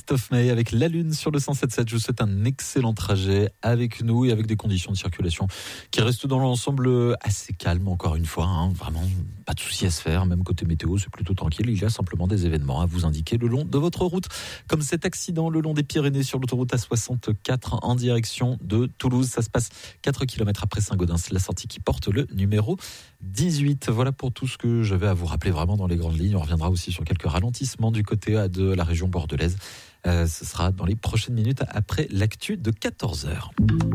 Christophe Maé avec La Lune sur le 107.7. Je vous souhaite un excellent trajet avec nous et avec des conditions de circulation qui restent dans l'ensemble assez calmes encore une fois. Vraiment, pas de souci à se faire. Même côté météo, c'est plutôt tranquille. Il y a simplement des événements à vous indiquer le long de votre route. Comme cet accident le long des Pyrénées sur l'autoroute A64 en direction de Toulouse. Ça se passe 4 km après Saint-Gaudens, la sortie qui porte le numéro 18. Voilà pour tout ce que j'avais à vous rappeler vraiment dans les grandes lignes. On reviendra aussi sur quelques ralentissements du côté de la région bordelaise. Ce sera dans les prochaines minutes après l'actu de 14h.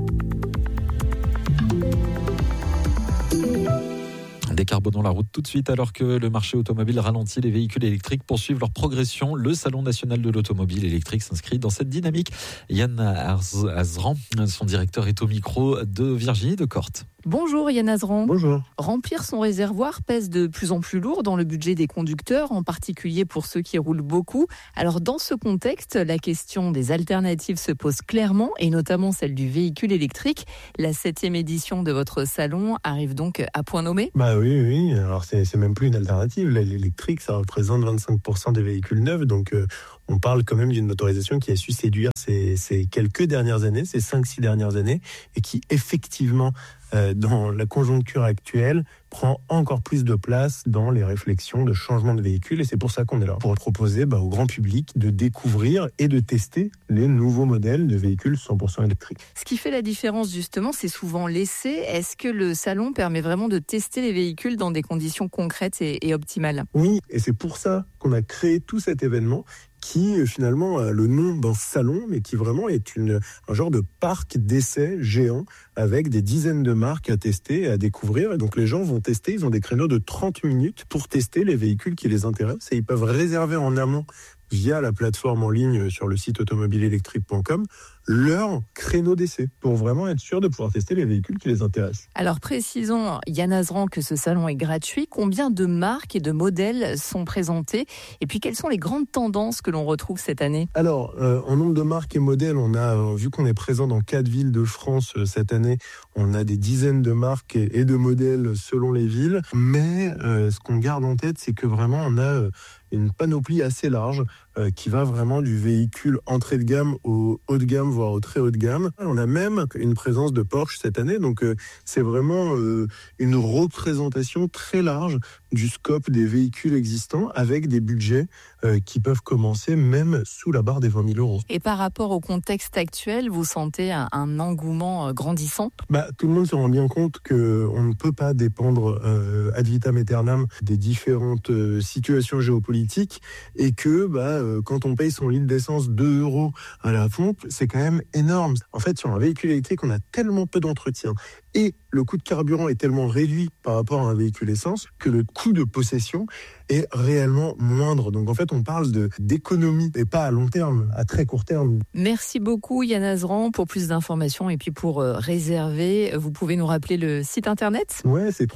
Décarbonons la route tout de suite alors que le marché automobile ralentit. Les véhicules électriques poursuivent leur progression. Le Salon national de l'automobile électrique s'inscrit dans cette dynamique. Yann Azran, son directeur, est au micro de Virginie Decorte. Bonjour Yann Azran. Bonjour. Remplir son réservoir pèse de plus en plus lourd dans le budget des conducteurs, en particulier pour ceux qui roulent beaucoup. Alors dans ce contexte, la question des alternatives se pose clairement, et notamment celle du véhicule électrique. La 7e édition de votre salon arrive donc à point nommé. Oui. Alors c'est même plus une alternative. L'électrique, ça représente 25% des véhicules neufs, donc on parle quand même d'une motorisation qui a su séduire ces quelques dernières années, ces 5-6 dernières années, et qui effectivement, dans la conjoncture actuelle, prend encore plus de place dans les réflexions de changement de véhicule. Et c'est pour ça qu'on est là, pour proposer au grand public de découvrir et de tester les nouveaux modèles de véhicules 100% électriques. Ce qui fait la différence justement, c'est souvent l'essai. Est-ce que le salon permet vraiment de tester les véhicules dans des conditions concrètes et optimales ? Oui, et c'est pour ça qu'on a créé tout cet événement qui finalement a le nom d'un salon, mais qui vraiment est un genre de parc d'essais géant avec des dizaines de marques à tester et à découvrir. Et donc les gens vont tester, ils ont des créneaux de 30 minutes pour tester les véhicules qui les intéressent et ils peuvent réserver en amont via la plateforme en ligne sur le site automobileelectrique.com leur créneau d'essai pour vraiment être sûr de pouvoir tester les véhicules qui les intéressent. Alors précisons, Yann Azran, que ce salon est gratuit. Combien de marques et de modèles sont présentés ? Et puis quelles sont les grandes tendances que l'on retrouve cette année ? Alors, en nombre de marques et modèles, on a, vu qu'on est présent dans 4 villes de France cette année, on a des dizaines de marques et de modèles selon les villes. Mais ce qu'on garde en tête, c'est que vraiment on a une panoplie assez large qui va vraiment du véhicule entrée de gamme au haut de gamme, voire au très haut de gamme. On a même une présence de Porsche cette année, donc c'est vraiment une représentation très large du scope des véhicules existants avec des budgets qui peuvent commencer même sous la barre des 20 000 euros. Et par rapport au contexte actuel, vous sentez un engouement grandissant ? Tout le monde se rend bien compte qu'on ne peut pas dépendre ad vitam aeternam des différentes situations géopolitiques et que quand on paye son litre d'essence 2 euros à la pompe, c'est quand même énorme. En fait, sur un véhicule électrique, on a tellement peu d'entretien et le coût de carburant est tellement réduit par rapport à un véhicule essence que le coût de possession est réellement moindre. Donc en fait, on parle d'économie et pas à long terme, à très court terme. Merci beaucoup Yann Azran. Pour plus d'informations et puis pour réserver, vous pouvez nous rappeler le site internet ? Ouais, c'est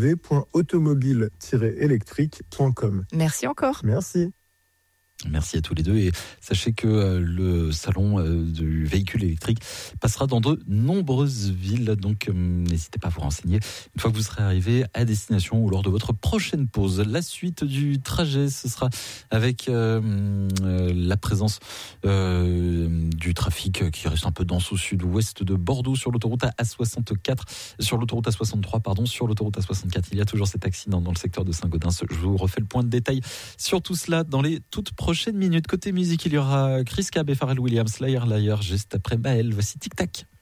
www.automobile-électrique.com. Merci encore. Merci. Merci à tous les deux et sachez que le salon du véhicule électrique passera dans de nombreuses villes, donc n'hésitez pas à vous renseigner une fois que vous serez arrivé à destination ou lors de votre prochaine pause. La suite du trajet, ce sera avec la présence du trafic qui reste un peu dense au sud-ouest de Bordeaux sur l'autoroute A64, sur l'autoroute A63, sur l'autoroute A64. Il y a toujours cet accident dans le secteur de Saint-Gaudens. Je vous refais le point de détail sur tout cela dans les toutes prochaines minutes. Côté musique, il y aura Chris Cab et Pharrell Williams, Liar Liar, juste après Maël. Voici Tic Tac.